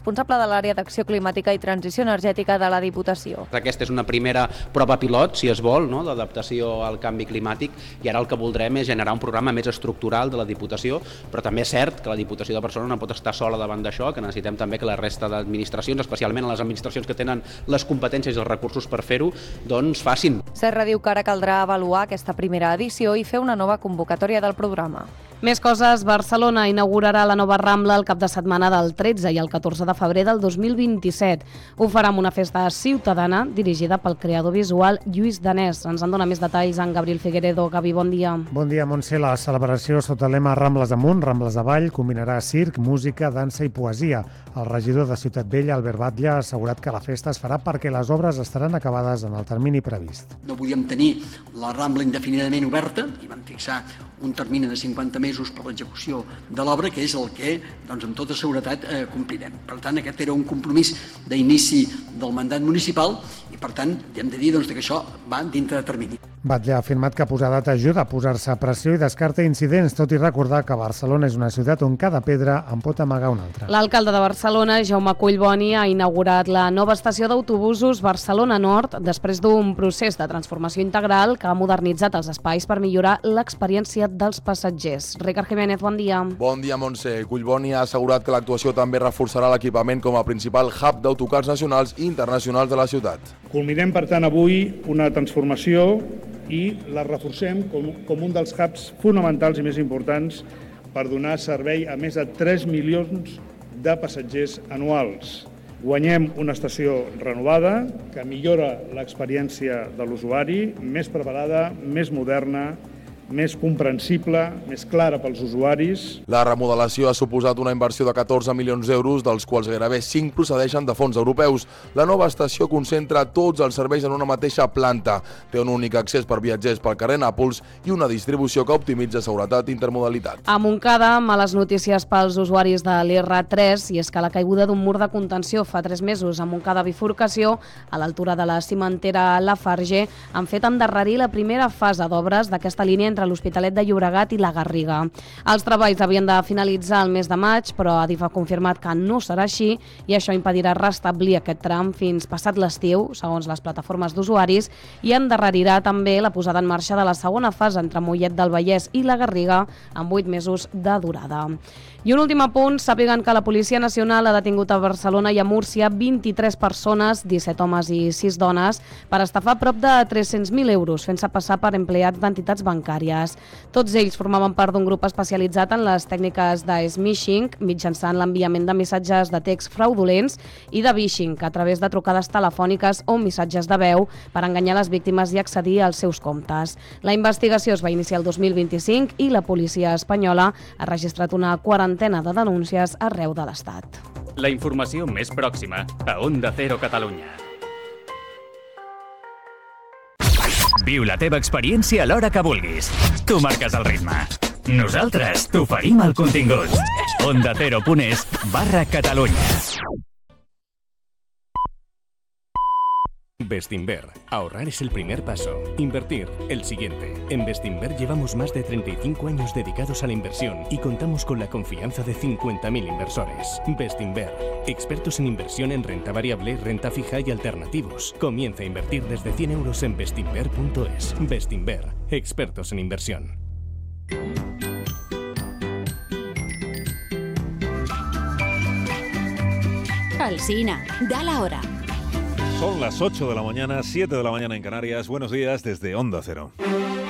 responsable de l'àrea d'acció climàtica i transició energètica de la Diputació. Aquesta és una primera prova pilot, si es vol, no?, d'adaptació al canvi climàtic, i ara el que voldrem és generar un programa més estructural de la Diputació, però també és cert que la Diputació de Barcelona no pot estar sola davant d'això, que necessitem també que la resta d'administracions, especialment les administracions que tenen les competències i els recursos per fer-ho, doncs facin. Serra diu que ara caldrà avaluar aquesta primera edició i fer una nova convocatòria del programa. Més coses, Barcelona inaugurarà la nova Rambla el cap de setmana del 13 i el 14 de febrer del 2027. Ho farà amb una festa ciutadana dirigida pel creador visual Lluís Danés. Ens en dona més detalls en Gabriel Figueredo. Gavi, bon dia. Bon dia, Montse. La celebració sota el lema Rambles amunt, Rambles avall combinarà circ, música, dansa i poesia. El regidor de Ciutat Vella, Albert Batlle, ha assegurat que la festa es farà perquè les obres estaran acabades en el termini previst. No podíem tenir la Rambla indefinidament oberta i vam fixar un termini de 50 mesos per l'execució de l'obra, que és el que, doncs, amb tota seguretat complirem. Per tant, aquest era un compromís d'inici del mandat municipal i, per tant, hem de dir doncs, que això va dintre de termini. Batlle ha afirmat que posar data ajuda a posar-se a pressió i descarta incidents, tot i recordar que Barcelona és una ciutat on cada pedra en pot amagar una altra. L'alcalde de Barcelona, Jaume Collboni, ha inaugurat la nova estació d'autobusos Barcelona Nord després d'un procés de transformació integral que ha modernitzat els espais per millorar l'experiència dels passatgers. Ricard Jiménez, bon dia. Bon dia, Montse. Collboni ha assegurat que l'actuació també reforçarà l'equipament com a principal hub d'autocars nacionals i internacionals de la ciutat. Culminem, per tant, avui una transformació i la reforcem com un dels hubs fonamentals i més importants per donar servei a més de 3 milions de passatgers anuals. Guanyem una estació renovada que millora l'experiència de l'usuari, més preparada, més moderna, més comprensible, més clara pels usuaris. La remodelació ha suposat una inversió de 14 milions d'euros, dels quals gairebé 5 procedeixen de fons europeus. La nova estació concentra tots els serveis en una mateixa planta. Té un únic accés per viatgers pel carrer Nàpols i una distribució que optimitza seguretat i intermodalitat. A Montcada, males notícies pels usuaris de l'R3, i és que la caiguda d'un mur de contenció fa 3 mesos a Montcada Bifurcació, a l'altura de la cimentera Lafarge, han fet endarrerir la primera fase d'obres d'aquesta línia entre l'Hospitalet de Llobregat i la Garriga. Els treballs havien de finalitzar el mes de maig, però Adif ha confirmat que no serà així i això impedirà restablir aquest tram fins passat l'estiu, segons les plataformes d'usuaris, i endarrerirà també la posada en marxa de la segona fase entre Mollet del Vallès i la Garriga amb 8 mesos de durada. I un últim apunt, sàpiguen que la Policia Nacional ha detingut a Barcelona i a Múrcia 23 persones, 17 homes i 6 dones, per estafar prop de 300.000 euros, fent-se passar per empleats d'entitats bancàries. Tots ells formaven part d'un grup especialitzat en les tècniques de smishing, mitjançant l'enviament de missatges de text fraudulents, i de phishing, a través de trucades telefòniques o missatges de veu per enganyar les víctimes i accedir als seus comptes. La investigació es va iniciar el 2025 i la policia espanyola ha registrat una quarantena de denúncies arreu de l'Estat. La informació més pròxima a Onda Cero Catalunya. Viu la teva experiència a l'hora que vulguis. Tu marques el ritme. Nosaltres t'oferim el contingut. OndaCero.es/Catalunya. Bestinver. Ahorrar es el primer paso. Invertir, el siguiente. En Bestinver llevamos más de 35 años dedicados a la inversión y contamos con la confianza de 50.000 inversores. Bestinver. Expertos en inversión en renta variable, renta fija y alternativos. Comienza a invertir desde 100 euros en bestinver.es. Bestinver. Expertos en inversión. Alsina, da la hora. Son las 8 de la mañana, 7 de la mañana en Canarias. Buenos días desde Onda Cero.